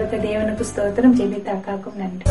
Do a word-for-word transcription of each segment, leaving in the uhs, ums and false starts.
கொடுத்த தேவனுக்கு ஸ்தோத்திரம். ஜெபித்த அக்காவுக்கும் நன்றி.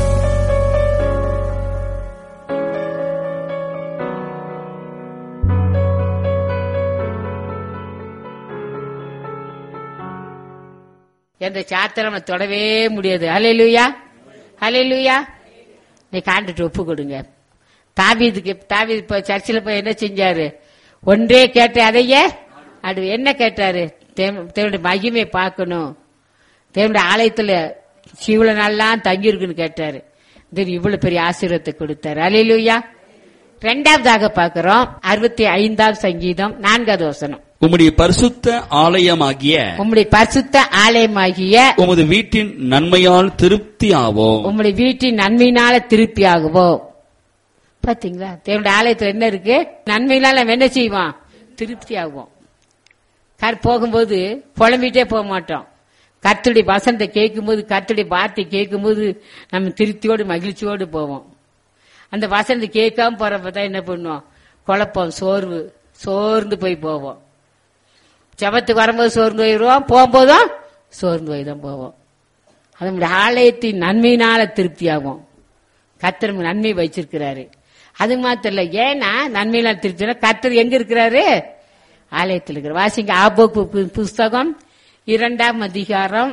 என்ற சாத்திரம் நம்ம தொடவே முடியாது. ஹல்லேலூயா, ஹல்லேலூயா. நீ காண்டுட்டு ஒப்பு கொடுங்க. தாவீதுக்கு தாவீது இப்ப சர்ச்சில் போய் என்ன செஞ்சாரு? ஒன்றே கேட்ட அதையே அது என்ன கேட்டாரு? தேவனுடைய மகிமை பார்க்கணும், தேவனுடைய ஆலயத்துல சிவல நாள்லாம் தங்கி இருக்குன்னு கேட்டாரு. இவ்வளவு பெரிய ஆசீர்வாதத்தை கொடுத்தாரு. ஹல்லேலூயா. இரண்டாவதாக பார்க்கிறோம் அறுபத்தி ஐந்தாவது சங்கீதம் நான்காவது வசனம். உம்முடைய பரிசுத்த ஆலயமாகிய உம்முடைய பரிசுத்த ஆலயமாகிய உமது வீட்டின் நன்மையால் திருப்தி ஆவோம். உம்முடைய வீட்டின் நன்மையினால திருப்தி ஆகுவோம். பாத்தீங்களா, தேவனுடைய ஆலயத்துல என்ன இருக்கு? நன்மையினால நம்ம என்ன செய்வோம்? திருப்தி ஆகுவோம். போகும்போது புலம்பிட்டே போக மாட்டோம். கர்த்தருடைய வசனத்தை கேட்கும் போது, கர்த்தருடைய வார்த்தை கேட்கும் போது நம்ம திருப்தியோடு மகிழ்ச்சியோடு போவோம். அந்த வசனத்தை கேட்காம போறப்பதான் என்ன பண்ணுவோம்? குழப்பம், சோர்வு, சோர்ந்து போய் போவோம். ஜெபத்துக்கு வரும்போது சோர்ந்து போயிடுவோம், போகும்போதும் சோர்ந்து போய் தான் போவோம். அதனுடைய ஆலயத்தின் நன்மையினால திருப்தி ஆகும். கர்த்தர் நன்மை வச்சிருக்கிறாரு. அது மாத்திரம் இல்ல, ஏன்னா நன்மையினால திருப்தி. கர்த்தர் எங்க இருக்கிறாரு? ஆலயத்தில் இருக்கிற. வாசிங்க ஆபோக்கு புஸ்தகம் இரண்டாம் அதிகாரம்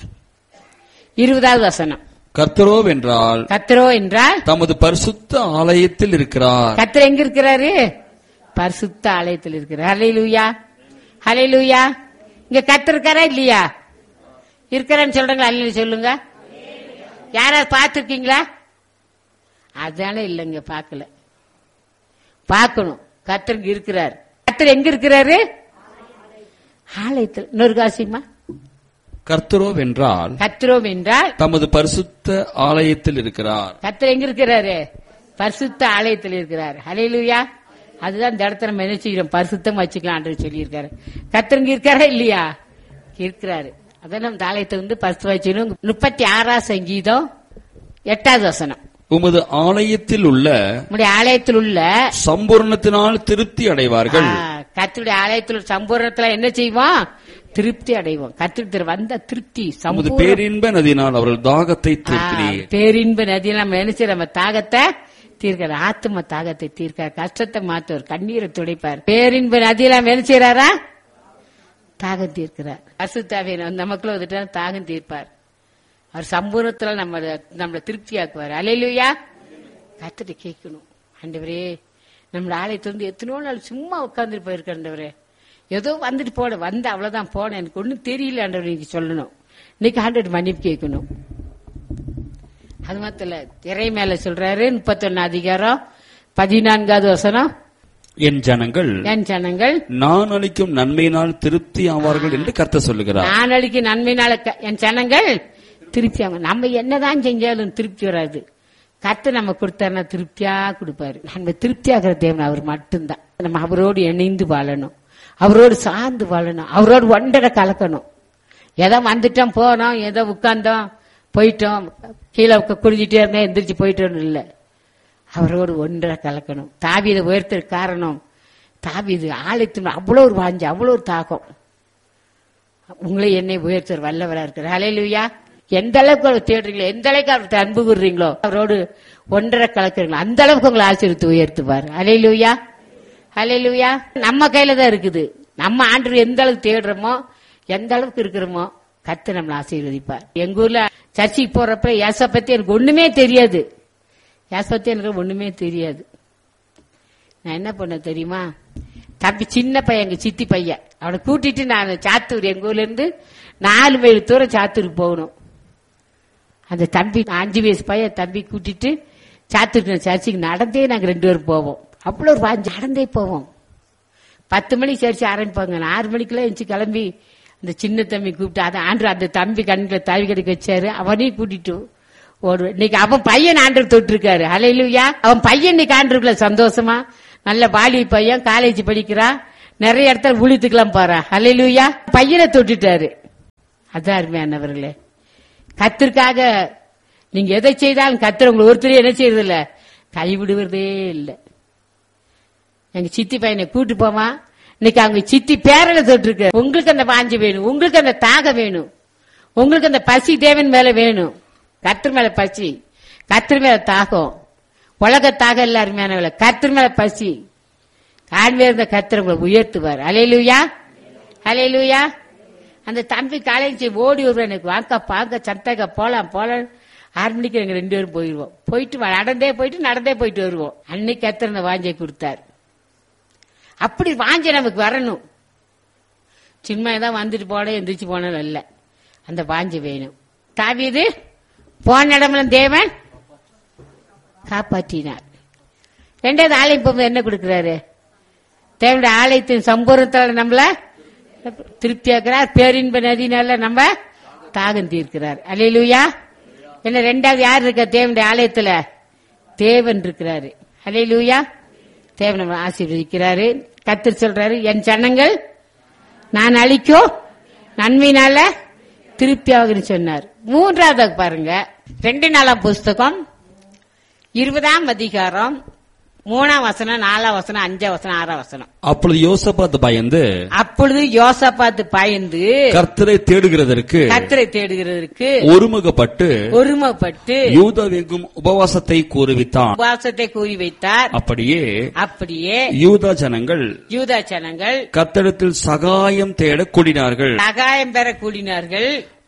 இருபதாவது வசனம். கர்த்தரோ என்றால் கர்த்தரோ என்றால் தமது பரிசுத்த ஆலயத்தில் இருக்கிறார். கர்த்தர் எங்க இருக்கிறாரு? பரிசுத்த ஆலயத்தில் இருக்கிறார். ஹல்லேலூயா, ஹல்லேலூயா. இங்க கர்த்தர் இருக்காரா இல்லையா? இருக்கிறான்னு சொல்றீங்களா? அல்ல சொல்லுங்க. யாராவது பார்த்திருக்கீங்களா? அதான இல்லைங்க, பார்க்கல. பார்க்கணும். கர்த்தர் இருக்கிறார். கர்த்தர் எங்க இருக்கிறாரு? ஆலயத்தில். இன்னொரு காசியமா, கர்த்தரோ வென்றால் கர்த்தரோ வென்றால் தமது பரிசுத்த ஆலயத்தில் இருக்கிறார். கர்த்தர் எங்க இருக்கிறாரு? பரிசுத்த ஆலயத்தில் இருக்கிறார். ஹல்லேலூயா. அதுதான் இந்த இடத்துல நம்ம என்ன செய்யறோம்? பரிசுத்தம் வச்சுக்கலாம் சொல்லியிருக்காரு. கர்த்தர் இங்க இருக்காரா இல்லையா? இருக்கிறாரு. அதான் நம்ம ஆலயத்தை வந்து பரிசு வச்சுக்கணும். முப்பத்தி ஆறாம் சங்கீதம் எட்டாவது வசனம். உமது ஆலயத்தில் உள்ள உம்முடைய ஆலயத்தில் உள்ள சம்பூர்ணத்தினால் திருப்தி அடைவார்கள். கர்த்தருடைய ஆலயத்தில் சம்பூர்ணத்துல என்ன செய்வோம்? திருப்தி அடைவோம். கர்த்தர் வந்த திருப்தி. சமூக பேரின்ப நதியினால் அவர்கள் தாகத்தை தீர்க்கிறீர். பேரின்ப நதியில் நம்ம என்ன செய்ய? நம்ம தாகத்தை தீர்க்கிறார். ஆத்ம தாகத்தை தீர்க்கார். கஷ்டத்தை மாத்துவார். கண்ணீரை துடைப்பார். பேரின்ப நதியில நம்ம என்ன செய்யறாரா? தாகம் தீர்க்கிறார். பரிசுத்தாவே நமக்குள்ள வந்துட்டு தாகம் தீர்ப்பார். அவர் சம்பூர்ணத்துல நம்ம நம்மளை திருப்தி ஆக்குவார். அல்லேலூயா. கர்த்தரை கேட்கணும். ஆண்டவரே, நம்ம ஆலயத்துல இருந்து எத்தனோ நாள் சும்மா உட்கார்ந்துட்டு போயிருக்கேன். ஏதோ வந்துட்டு போன வந்த அவ்வளவுதான் போனேன், எனக்கு ஒன்னும் தெரியல ஆண்டவர் நீங்க சொல்லணும். இன்னைக்கு ஆண்டவர் மன்னிப்பு கேட்கணும். அது மாத்திர திரை மேல சொல்றாரு முப்பத்தி ஒன்னு அதிகாரம் பதினான்காவது வசனம். என் ஜனங்கள் என் ஜனங்கள் நான் அளிக்கும் நன்மையினால் திருப்தி ஆவார்கள் என்று கர்த்தர் சொல்லுகிறார். நான் அளிக்கும் நன்மையினால என் ஜனங்கள் திருப்தி ஆகும். நம்ம என்னதான் செஞ்சாலும் திருப்தி வராது. கர்த்தர் நம்ம கொடுத்தாருன்னா திருப்தியா கொடுப்பாரு. நம்ம திருப்தி ஆகிற தேவன் அவர் மட்டும்தான். நம்ம அவரோடு இணைந்து வாழணும், அவரோடு சார்ந்து வாழணும், அவரோடு ஒன்றரை கலக்கணும். ஏதோ வந்துட்டோம் போனோம், ஏதோ உட்கார்ந்தோம் போயிட்டோம், கீழே குடிஞ்சிட்டே இருந்தேன் எந்திரிச்சு போயிட்டோம் இல்ல, அவரோடு ஒன்றரை கலக்கணும். தாவீதை உயர்த்த காரணம், தாவீது ஆலயத்தின் அவ்வளோ ஒரு வாஞ்சி, அவ்வளோ ஒரு தாகம். உங்களை என்னை உயர்த்த வல்லவரா இருக்கிறார். ஹல்லேலூயா. எந்த அளவுக்கு அவர் தேடுறீங்களோ, எந்த அளவுக்கு அவர்கிட்ட அன்பு கூறுறீங்களோ, அவரோடு ஒன்றரை கலக்குறீங்களோ அந்த அளவுக்கு உங்களை ஆசீர்வதித்து உயர்த்துவார். ஹல்லேலூயா, ஹல்லேலூயா. நம்ம கையில தான் இருக்குது. நம்ம ஆண்டவர் எந்த அளவுக்கு தேடுறோமோ, எந்த அளவுக்கு இருக்கிறோமோ, கர்த்தர் நம்மளை ஆசீர்வதிப்பார். எங்க ஊர்ல சர்ச்சைக்கு போறப்ப ஏச பத்தி எனக்கு ஒண்ணுமே தெரியாது. ஏச பத்தி எனக்கு ஒண்ணுமே தெரியாது. நான் என்ன பண்ண தெரியுமா, தம்பி சின்ன பையன், எங்க சித்தி பையன், அவனை கூட்டிட்டு நான் சாத்தூர், எங்க ஊர்ல இருந்து நாலு மைல் தூரம் சாத்தூருக்கு போகணும். அந்த தம்பி அஞ்சு வயசு பையன் தம்பி கூட்டிட்டு சாத்தூர் சர்ச்சைக்கு நடந்தே நாங்க ரெண்டு பேரும் போவோம். அவ்வளோ ஒரு வாஞ்சி, நடந்தே போவோம். பத்து மணிக்கு சர்ச்சை ஆரம்பிப்பாங்க. ஆறு மணிக்கெல்லாம் எஞ்சி கிளம்பி அந்த சின்ன தம்பி கூப்பிட்டு, அதை ஆண்டு அந்த தம்பி கண்ணில் தாவி கடைக்கு வச்சாரு, அவனையும் கூட்டிட்டு ஓடுவேன். இன்னைக்கு அவன் பையன் ஆண்டு தொட்டு இருக்காரு. ஹல்லேலூயா. அவன் பையன் இன்னைக்கு ஆண்டு இருக்கல சந்தோஷமா, நல்ல வாலி பையன், காலேஜ் படிக்கிறான், நிறைய இடத்துல ஊழியத்துக்கெல்லாம் போறான். ஹல்லேலூயா. பையனை தொட்டுட்டாரு. அதான் அருமையானவர்களே, கர்த்தருக்காக நீங்க எதை செய்தாலும் கர்த்தர் உங்களை ஒருத்தரையும் என்ன செய்யறது இல்ல, கைவிடுவதே இல்லை. எங்க சித்தி பையனை கூட்டு போமா, இன்னைக்கு அவங்க சித்தி பேரல தொட்டு இருக்க. உங்களுக்கு அந்த வாஞ்சி வேணும், உங்களுக்கு அந்த தாகம் வேணும். உங்களுக்கு அந்த பசி தேவன் மேல வேணும். கர்த்தர் மேல பசி, கர்த்தர் மேல தாகம், உலக தாகம் இல்ல அருமையானவள, கர்த்தர் மேல பசி. காண்பே இருந்த கர்த்தர் உங்களை உயர்த்துவார். அல்லேலூயா, அல்லேலூயா. அந்த தம்பி காலேஜ் ஓடி வருவார், எனக்கு வாங்க பாங்க சட்டக்க போலாம் போலாம். ஆறு மணிக்கு எங்க ரெண்டு பேரும் போயிடுவோம். போயிட்டு நடந்தே போயிட்டு நடந்தே போயிட்டு வருவோம். அன்னைக்கு கர்த்தர் அந்த வாஞ்சை கொடுத்தார். அப்படி வாஞ்சை நமக்கு வரணும். சின்மையதான் வந்துட்டு போன எந்திரிச்சு போனாலும் இல்ல, அந்த வாஞ்சை வேணும். தாவீது போன இடமெல்லாம் தேவன் காப்பாற்றினார். ரெண்டாவது ஆலயம் போகும்போது என்ன கொடுக்கிறாரு? தேவனுடைய ஆலயத்தின் சம்பூர்ணத்தால நம்மள திருப்தியாக்குறார். பேரின்ப நதினால நம்ம தாகம் தீர்க்கிறார். அல்லேலூயா. என்ன ரெண்டாவது யார் இருக்க தேவனுடைய ஆலயத்துல? தேவன் இருக்கிறாரு. அல்லேலூயா. தேவன் நம்ம ஆசீர்வதிக்கிறாரு. கர்த்தர் சொல்றாரு, என் ஜனங்கள் நான் அழிக்கும் நன்மையினால திருப்தியாகுன்னு சொன்னார். மூன்றாவது பாருங்க, ரெண்டு நாலாம் புஸ்தகம் இருபதாம் அதிகாரம் மூணாம் வசனம், நாலாம் வசனம், அஞ்சாம் வசனம், ஆறாம் வசனம். அப்பொழுது யோசபாத் பயந்து அப்பொழுது யோசபாத் பயந்து கர்த்தரை தேடுகிறதற்கு கர்த்தரை தேடுகிறதற்கு ஒருமுகப்பட்டு ஒருமுகப்பட்டு யூதாவெங்கும் உபவாசத்தை கூறுவித்தான். உபவாசத்தை கூறி வைத்தார். அப்படியே அப்படியே யூதா ஜனங்கள் யூதா ஜனங்கள் கர்த்தரிடத்தில் சகாயம் தேட கூடினார்கள். சகாயம் பெற கூடினார்கள்.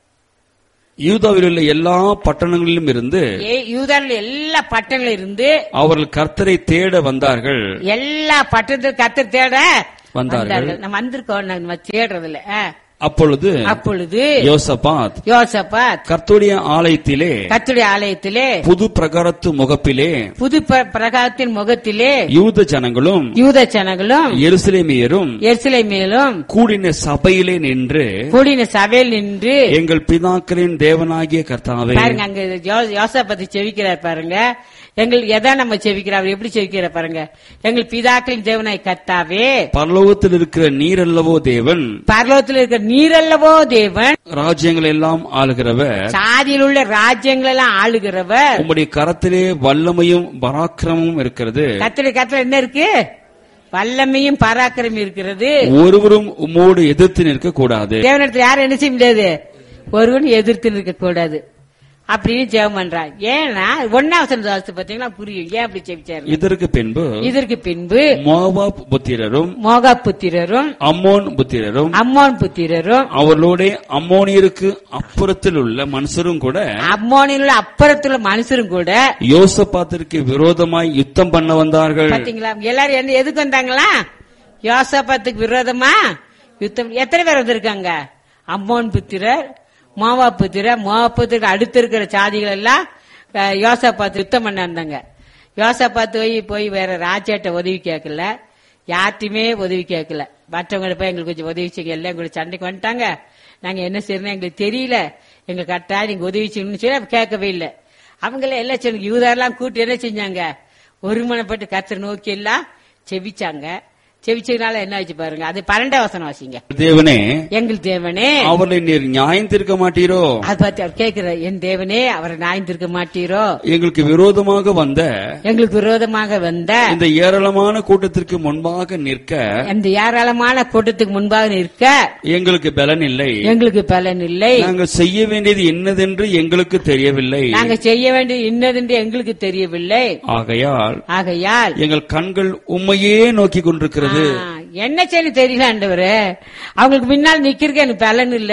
யூதாவில் உள்ள எல்லா பட்டணங்களிலும் இருந்து யூதாவில் எல்லா பட்டணங்களில் இருந்து அவர்கள் கர்த்தரை தேட வந்தார்கள். எல்லா பட்டணத்தில் கர்த்தர் தேட வந்தார்கள். நம்ம வந்திருக்கோம், நம்ம தேடுறதுல. அப்பொழுது அப்பொழுது யோசபாத் யோசபாத் கர்த்தருடைய ஆலயத்திலே கர்த்தருடைய ஆலயத்திலே புது பிரகாரத்து முகப்பிலே புது பிரகாரத்தின் முகத்திலே யூத ஜனங்களும் யூத ஜனங்களும் எருசலேமியரும் எருசலேமியரும் கூடின சபையிலே நின்று கூடின சபையில் நின்று எங்கள் பிதாக்களின் தேவனாகிய கர்த்தாவே. பாருங்க, அங்க யோசபாத் செவிக்கிறார் பாருங்க. எங்கள் எதை நம்ம செவிக்கிறார், எப்படி செவிக்கிற பாருங்க. எங்கள் பிதாக்களின் தேவனாய் கர்த்தாவே, பரலோகத்தில் இருக்கிற நீர் அல்லவோ தேவன், பரலோகத்தில் இருக்கிற நீர் அல்லவோ தேவன், ராஜ்யங்கள் எல்லாம் ஆளுகிறவர், சாதியில் உள்ள ராஜ்யங்கள் எல்லாம் ஆளுகிறவர், உம்முடைய கரத்திலே வல்லமையும் பராக்கிரமும் இருக்கிறது. கர்த்தருடைய கரத்துல என்ன இருக்கு? வல்லமையும் பராக்கிரமும் இருக்கிறது. ஒருவரும் உம்மோடு எதிர்த்து நிற்க கூடாது. தேவனிடத்தில் யாரும் என்ன செய்ய முடியாது? ஒருவன் எதிர்த்து நிற்க கூடாது அப்படின்னு ஜெபம் பண்றான். ஏன்னா ஒன்னாவது பாத்தீங்கன்னா புரியும் ஏன் அப்படி ஜெபிச்சாரு. இதற்கு பின்பு இதற்கு பின்பு மோவாப் புத்திரரும் மோகாப் புத்திரரும் அம்மோன் புத்திரரும் அம்மோன் புத்திரரும் அவர்களோட அம்மோனியருக்கு அப்புறத்தில் உள்ள மனுஷரும் கூட அம்மோனில் உள்ள அப்புறத்துல மனுஷரும் கூட யோசபாத்திற்கு விரோதமாய் யுத்தம் பண்ண வந்தார்கள். பாத்தீங்களா? எல்லாரும் என்ன எதுக்கு வந்தாங்களா? யோசபாத்துக்கு விரோதமா யுத்தம். எத்தனை பேர் வந்திருக்காங்க? அம்மோன் புத்திரர், மோவா புத்திர, மோவாப்புத்திற்கு அடுத்து இருக்கிற சாதிகள் எல்லாம் யோசபாத்து யுத்தம் பண்ண இருந்தாங்க. யோசபாத்து போய் போய் வேற ராஜாட்ட உதவி கேட்கல, யார்ட்டையுமே உதவி கேட்கல. மற்றவங்க போய் எங்களுக்கு கொஞ்சம் உதவி செய்யுங்க, எல்லாம் எங்களுக்கு சண்டைக்கு வந்துட்டாங்க, நாங்க என்ன செய்யணும் எங்களுக்கு தெரியல, எங்களுக்கு கரெக்டா நீங்க உதவி செய்யணும்னு சொல்லி கேட்கவே இல்லை. அவங்கள எல்லாம் சொன்ன யூதரெல்லாம் கூட்டி என்ன செஞ்சாங்க? ஒருமனப்பட்டு கர்த்தரை நோக்கி எல்லாம் செபிச்சாங்க. செவிச்சதுனால என்ன ஆச்சு பாருங்க. அது பன்னெண்டாம் வசனம் வாசிங்க. தேவனே, எங்கள் தேவனே, அவர்களை நீர் நியாயம் தீர்க்க மாட்டீரோ? அது பார்த்து அவர் கேட்கிறார், என் தேவனே அவரை நியாயம் தீர்க்க மாட்டீரோ? எங்களுக்கு விரோதமாக வந்த எங்களுக்கு விரோதமாக வந்த இந்த ஏராளமான கூட்டத்திற்கு முன்பாக நிற்க இந்த ஏராளமான கூட்டத்துக்கு முன்பாக நிற்க எங்களுக்கு பலன் இல்லை. எங்களுக்கு பலன் இல்லை. நாங்கள் செய்ய வேண்டியது என்னதென்று எங்களுக்கு தெரியவில்லை. நாங்கள் செய்ய வேண்டியது இன்னதென்று எங்களுக்கு தெரியவில்லை. ஆகையால் ஆகையால் எங்கள் கண்கள் உம்மையே நோக்கி கொண்டிருக்கிறது. என்ன செய்ய தெரியல ஆண்டவரே, அவங்களுக்கு முன்னால் நிக்கிறதுக்கு எனக்கு பலன் இல்ல.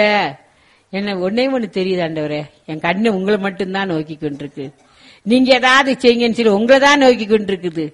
என்ன ஒன்னே ஒண்ணு தெரியுது ஆண்டவரே, என் கண்ணு உங்களை மட்டும்தான் நோக்கி கொண்டிருக்கு. நீங்க ஏதாவது செய்யுங்கன்னு சொல்லி உங்களை தான் நோக்கி கொண்டிருக்குது.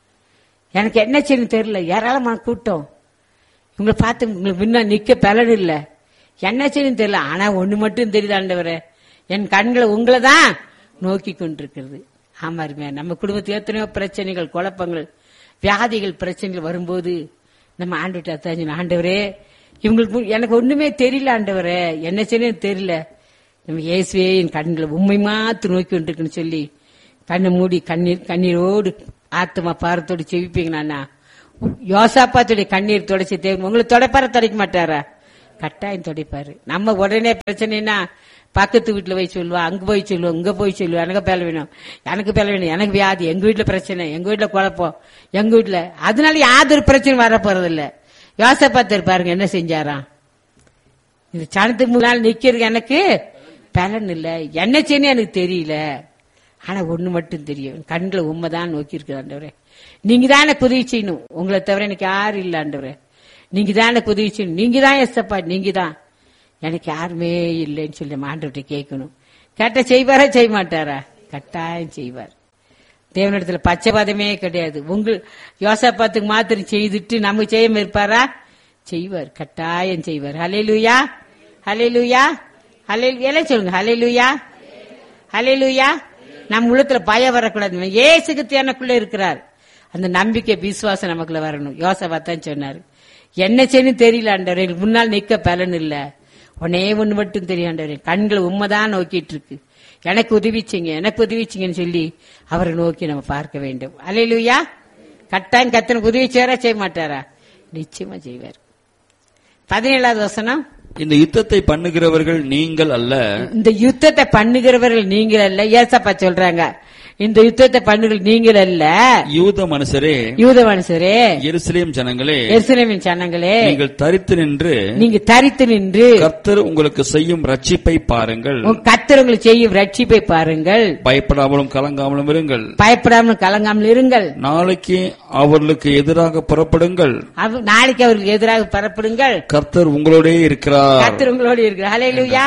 எனக்கு என்ன செய்யணும் தெரியல. ஏராளமான கூட்டம் உங்களை பார்த்து உங்களுக்கு முன்னால் நிக்க பலன் இல்ல. என்ன செய்யணும் தெரியல. ஆனா ஒண்ணு மட்டும் தெரியுது ஆண்டவரே, என் கண்களை உங்களை தான் நோக்கி கொண்டிருக்கிறது. ஆமாருமே, நம்ம குடும்பத்தில் எத்தனையோ பிரச்சனைகள், குழப்பங்கள், வியாதிகள், பிரச்சனைகள் வரும்போது நம்ம ஆண்டவர்கிட்ட ஆண்டவரே இவங்களுக்கு எனக்கு ஒண்ணுமே தெரியல ஆண்டவரே, என்ன செய்யணும் தெரியல, நம்ம இயேசுவே என் கண்களை உண்மை மாத்து நோக்கி கொண்டிருக்குன்னு சொல்லி கண்ணை மூடி கண்ணீர் கண்ணீரோடு ஆத்மா பாரத்தோடு செவிப்பீங்கண்ணா. யோசாப்பாத்துடைய கண்ணீர் தொடச்சி தேவை உங்களை தொடைப்பார தொடைக்க மாட்டாரா? கட்டாயம் தொடைப்பாரு. நம்ம உடனே பிரச்சனைனா பக்கத்து வீட்டுல போய் சொல்லுவோம், அங்க போய் சொல்லுவோம், இங்க போய் சொல்லுவோம், எனக்கு பேல வேணும், எனக்கு பேல வேணும், எனக்கு வியாதி, எங்க வீட்டுல பிரச்சனை, எங்க வீட்டுல குழப்பம், எங்க வீட்டுல. அதனால யாதொரு பிரச்சனை வர போறது இல்ல. யோசபாத்தர் பாருங்க என்ன செஞ்சாராம். இந்த சனத்துக்கு முன்னாள் நிக்கிறது எனக்கு பலன் இல்ல, என்ன செய்யணும் எனக்கு தெரியல. ஆனா ஒண்ணு மட்டும் தெரியும், கண்களை உண்மைதான் நோக்கி இருக்கிற ஆண்டவரே. நீங்க தான் எனக்கு உதவி செய்யணும், உங்களை தவிர எனக்கு யாரும் இல்ல ஆண்டவரே. நீங்க தான் எனக்கு உதவி செய்யணும், நீங்க தான் எஸ்தப்பா, நீங்க தான், எனக்கு யாருமே இல்லைன்னு சொல்லி ஆண்டவர்கிட்ட கேட்கணும். கேட்ட செய்வாரா செய்ய மாட்டாரா? கட்டாயம் செய்வார். தேவனிடத்துல பச்சைபாதமே கிடையாது. உங்கள் யோசபாத்துக்கு மாத்திரம் செய்துட்டு நமக்கு செய்யாம இருப்பாரா? செய்வார், கட்டாயம் செய்வார். ஹல்லேலூயா, ஹல்லேலூயா, ஹல்லேலூயா. எல்லாம் சொல்லுங்க, ஹல்லேலூயா, ஹல்லேலூயா. நம்ம உள்ளத்துல பயம் வரக்கூடாது. ஏசுக்கு எனக்குள்ள இருக்கிறார், அந்த நம்பிக்கை விசுவாசம் நமக்குள்ள வரணும். யோசபாத்தான் சொன்னாரு, என்ன செய்யணும் தெரியல ஆண்டவரே, எனக்கு முன்னால் நிக்க பலன் இல்ல, உடனே ஒண்ணு மட்டும் தெரியும் ஆண்டவரே, கண்கள் உண்மைதான் நோக்கிட்டு இருக்கு, எனக்கு உதவிச்சிங்க, எனக்கு உதவிச்சிங்கன்னு சொல்லி அவரை நோக்கி நம்ம பார்க்க வேண்டும். அல்லேலூயா. கட்டாயம் கத்தனுக்கு உதவி செய்வாரா செய்ய மாட்டாரா? நிச்சயமா செய்வார். பதினேழாவது வசனம், இந்த யுத்தத்தை பண்ணுகிறவர்கள் நீங்கள் அல்ல. இந்த யுத்தத்தை பண்ணுகிறவர்கள் நீங்கள் அல்ல. ஏசப்பா சொல்றாங்க, இந்த யுத்தத்தை பண்ணுகிற நீங்கள் அல்ல, யூத மனுஷரே, யூத மனுஷரே, எருசலேம் ஜனங்களே, எருசலேமின் ஜனங்களே, நீங்கள் தரித்து நின்று, நீங்க தரித்து நின்று கர்த்தர் உங்களுக்கு செய்யும் ரட்சிப்பை பாருங்கள். கர்த்தர் உங்களுக்கு செய்யும் ரட்சிப்பை பாருங்கள். பயப்படாமலும் கலங்காமலும் இருங்கள். பயப்படாமலும் கலங்காமல் இருங்கள். நாளைக்கு அவர்களுக்கு எதிராக புறப்படுங்கள். நாளைக்கு அவர்களுக்கு எதிராக புறப்படுங்கள். கர்த்தர் உங்களோட இருக்கிறார். கர்த்தர் உங்களோடு இருக்கிறார். ஹல்லேலூயா.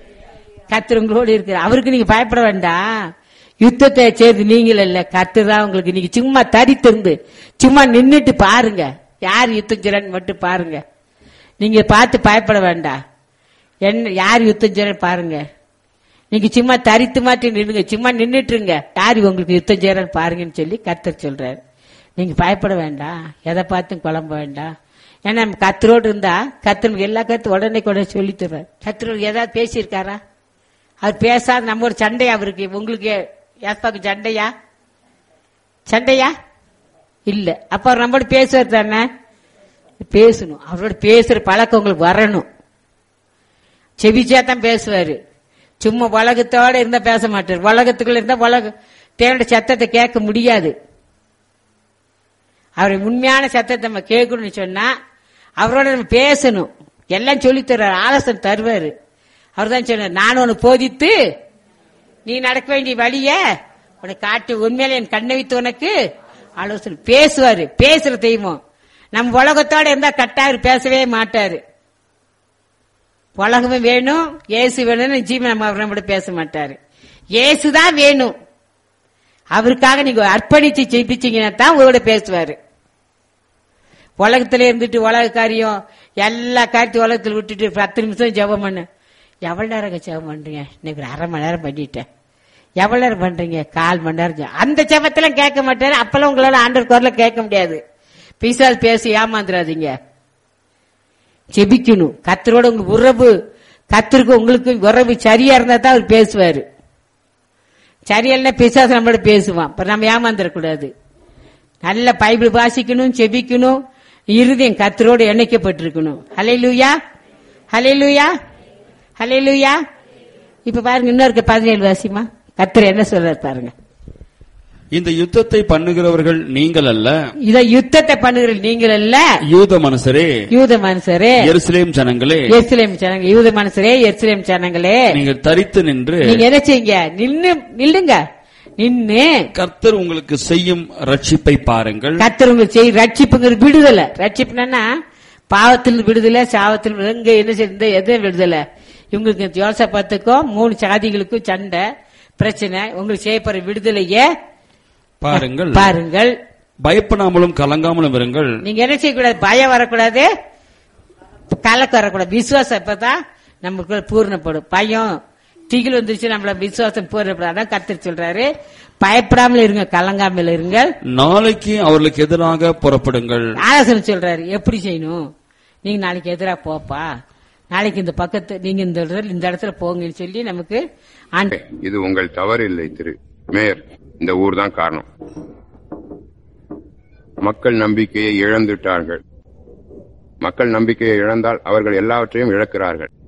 கர்த்தர் உங்களோடு இருக்கிறார். அவருக்கு நீங்க பயப்பட வேண்டாம். யுத்தத்தை செய்து நீங்கள் இல்ல, கர்த்தர் தான் உங்களுக்கு. நீங்க சும்மா தரித்திருந்து சும்மா நின்னுட்டு பாருங்க, யார் யுத்தம் செய்யறான்னு மட்டும் பாருங்க. நீங்க பார்த்து பயப்பட வேண்டாம். என்ன யார் யுத்தம் செய்யறான்னு பாருங்க. நீங்க சும்மா தரித்து மாட்டி நின்னுங்க, சும்மா நின்னுட்டுருங்க, யாரு உங்களுக்கு யுத்தம் செய்யறான்னு பாருங்கன்னு சொல்லி கர்த்தர் சொல்றாரு. நீங்க பயப்பட வேண்டாம், எதை பார்த்தும் குழம்ப வேண்டாம். ஏன்னா நம்ம கர்த்தரோடு இருந்தா கர்த்தருக்கு எல்லா கருத்து உடனே கூட சொல்லி தர்றாரு. கர்த்தரோடு ஏதாவது பேசியிருக்காரா? அவர் பேசாத நம்ம ஒரு சண்டையா அவருக்கு உங்களுக்கு யாஸ்பாக்கு சண்டையா? சண்டையா இல்ல. அப்ப அவர் நம்மளோட பேசுவார் தானே, பேசணும். அவரோட பேசுற பழக்கம் உங்களுக்கு வரணும். செவிச்சாதான் பேசுவாரு, சும்மா உலகத்தோட இருந்தா பேச மாட்டார். உலகத்துக்குள்ள இருந்தா உலக தேவனுடைய சத்தத்தை கேட்க முடியாது. அவரை உண்மையான சத்தத்தை நம்ம கேட்கணும்னு சொன்னா அவரோட நம்ம பேசணும். எல்லாம் சொல்லி தர்றாரு, ஆலோசனை தருவாரு. அவர் தான் சொன்னார், நான் உனக்கு போதித்து நீ நடக்க வேண்டிய வழிய உனக்கு காட்டு, உண்மையில என் கண்ணை வைத்து உனக்கு ஆலோசனை பேசுவாரு. பேசுற தெய்வம். நம்ம உலகத்தோட இருந்தா கட்டாயம் பேசவே மாட்டாரு. உலகமே வேணும், ஏசு வேணும்னு ஜீவன் நம்ம அவர் நம்மளோட பேச மாட்டாரு. ஏசுதான் வேணும். அவருக்காக நீங்க அர்ப்பணிச்சு ஜெயிப்பிச்சீங்கன்னா தான் உங்களோட பேசுவாரு. உலகத்துல இருந்துட்டு உலக காரியம் எல்லா காரியத்தையும் உலகத்துல விட்டுட்டு பத்து நிமிஷம் ஜெபம் பண்ண, எவ்வளவு நேரம் ஜெபம் பண்றீங்க? இன்னைக்கு அரை மணி நேரம் பண்ணிட்டேன். எவ்வளவு நேரம் பண்றீங்க? கால் மணி நேரம். அந்த ஜெபத்தெல்லாம் கேட்க மாட்டாரு. அப்பெல்லாம் உங்களால ஆண்டவர் குரல கேட்க முடியாது. பிசாசு பேசி ஏமாந்துடாதீங்க. ஜெபிக்கணும். கர்த்தரோட உங்களுக்கு உறவு, கர்த்தருக்கு உங்களுக்கு உறவு சரியா இருந்தா தான் அவர் பேசுவாரு. சரியில்லை பிசாசு நம்மளோட பேசுவான். இப்ப நம்ம ஏமாந்துடக்கூடாது. நல்ல பைபிள் வாசிக்கணும், ஜெபிக்கணும், இருதயம் கர்த்தரோடு இணைக்கப்பட்டிருக்கணும். ஹல்லேலூயா, ஹல்லேலூயா, ஹல்லேலூயா. இப்ப பாருங்க, இன்னொரு பதினேழு வாசிமா கர்த்தர் என்ன சொல்றாரு பாருங்க. இந்த யுத்தத்தை பண்ணுகிறவர்கள் நீங்கள் அல்ல. இத யுத்தத்தை பண்ணுகிறவர்கள் நீங்கள் அல்ல, யூத மனுஷரே, யூத மனுஷரே, எருசலேம் ஜனங்களே, எருசலேம் ஜனங்களே, யூத மனுஷரே, எருசலேம் ஜனங்களே, நீங்கள் தரித்து நின்று, நீங்க என்ன செய்யுங்க? நின்னு நில்லுங்க. நின்னு கர்த்தர் உங்களுக்கு செய்யும் ரட்சிப்பை பாருங்கள். கர்த்தர் உங்களுக்கு செய்யும் ரட்சிப்புங்கிற விடுதலை. ரட்சிப்புனா பாவத்தில் விடுதலை, சாவத்தில் எங்க என்ன செய்ய எது விடுதலை? இவங்களுக்கு யோசபாத்துக்கும் மூணு சாதிகளுக்கும் சண்டை பிரச்சனை. உங்களுக்கு செய்யப்படுற விடுதலையே பாருங்கள், பாருங்கள். பயப்படாமலும் கலங்காமலும் இருங்கள். நீங்க என்ன செய்யக்கூடாது? பயம் வரக்கூடாது, கலக்க வரக்கூடாது. விசுவாசம் இப்பதான் நமக்கு பூர்ணப்படும். பயம் திகில் வந்துருச்சு, நம்மள விசுவாசம் பூர்ணப்படும். அதான் கர்த்தர் சொல்றாரு, பயப்படாமல் இருங்க, கலங்காமல் இருங்கள். நாளைக்கு அவர்களுக்கு எதிராக புறப்படுங்கள். ஆலோசனை சொல்றாரு எப்படி செய்யணும். நீங்க நாளைக்கு எதிராக போப்பா, நாளைக்கு இந்த பக்கத்து நீங்க இந்த இந்த இடத்துல போங்கன்னு சொல்லி நமக்கு. இது உங்கள் தவறு இல்லை திரு மேயர், இந்த ஊர் தான் காரணம். மக்கள் நம்பிக்கையை இழந்துட்டார்கள். மக்கள் நம்பிக்கையை இழந்தால் அவர்கள் எல்லாவற்றையும் இழக்கிறார்கள்.